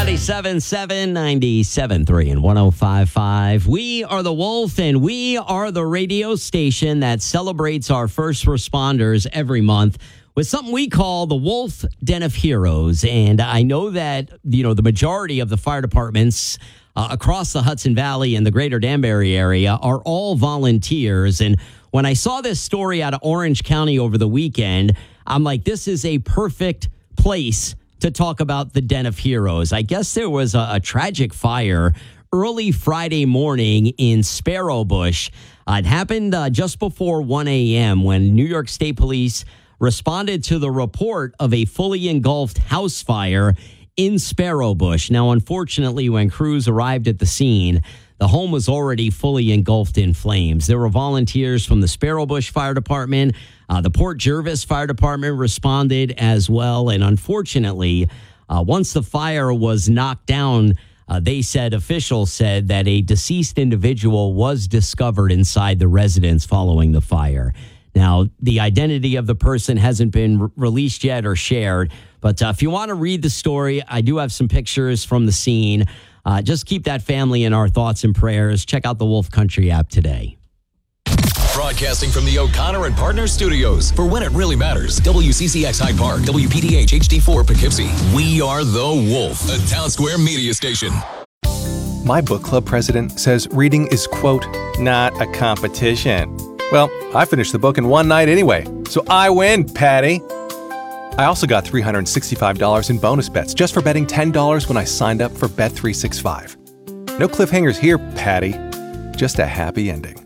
97.7, 97.3, and 105.5. We are the Wolf, and we are the radio station that celebrates our first responders every month with something we call the Wolf Den of Heroes. And I know that, the majority of the fire departments across the Hudson Valley and the greater Danbury area are all volunteers. And when I saw this story out of Orange County over the weekend, I'm like, this is a perfect place to talk about the Den of Heroes. I guess there was a tragic fire early Friday morning in Sparrow Bush. It happened just before 1 a.m. when New York State Police responded to the report of a fully engulfed house fire in Sparrow Bush. Now, unfortunately, when crews arrived at the scene, the home was already fully engulfed in flames. There were volunteers from the Sparrow Bush Fire Department. The Port Jervis Fire Department responded as well. And unfortunately, once the fire was knocked down, officials said that a deceased individual was discovered inside the residence following the fire. Now, the identity of the person hasn't been released yet or shared. But if you want to read the story, I do have some pictures from the scene. Just keep that family in our thoughts and prayers. Check out the Wolf Country app today. Broadcasting from the O'Connor and Partners Studios for When It Really Matters. WCCX Hyde Park, WPDH HD4 Poughkeepsie. We are the Wolf, a Town Square media station. My book club president says reading is, quote, not a competition. Well, I finished the book in one night anyway, so I win, Patty. I also got $365 in bonus bets just for betting $10 when I signed up for Bet365. No cliffhangers here, Patty. Just a happy ending.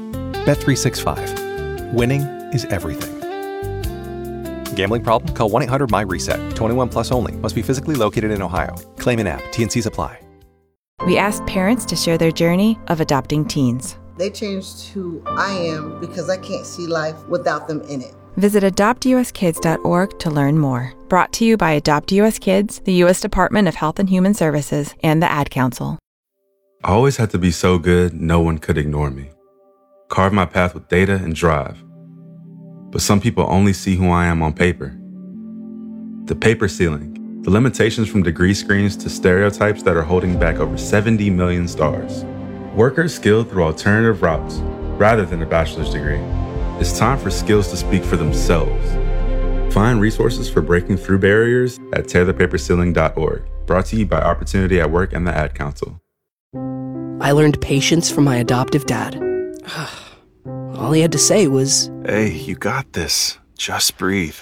Bet365. Winning is everything. Gambling problem? Call 1-800-MY-RESET. 21 plus only. Must be physically located in Ohio. Claim in app. T&Cs apply. We asked parents to share their journey of adopting teens. They changed who I am because I can't see life without them in it. Visit adoptuskids.org to learn more. Brought to you by Adopt US Kids, the U.S. Department of Health and Human Services, and the Ad Council. I always had to be so good, no one could ignore me. Carve my path with data and drive. But some people only see who I am on paper. The paper ceiling, the limitations from degree screens to stereotypes that are holding back over 70 million stars. Workers skilled through alternative routes rather than a bachelor's degree. It's time for skills to speak for themselves. Find resources for breaking through barriers at tearthepaperceiling.org. Brought to you by Opportunity at Work and the Ad Council. I learned patience from my adoptive dad. All he had to say was, "Hey, you got this. Just breathe."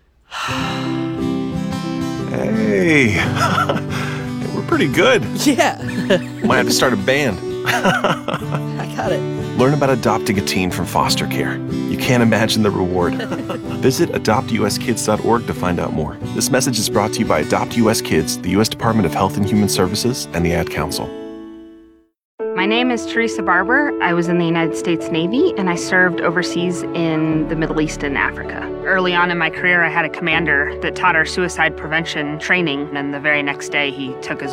Hey, we're pretty good. Yeah. Might have to start a band. I got it. Learn about adopting a teen from foster care. You can't imagine the reward. Visit adoptuskids.org to find out more. This message is brought to you by Adopt US Kids, the U.S. Department of Health and Human Services, and the Ad Council. My name is Teresa Barber. I was in the United States Navy, and I served overseas in the Middle East and Africa. Early on in my career, I had a commander that taught our suicide prevention training, and the very next day he took his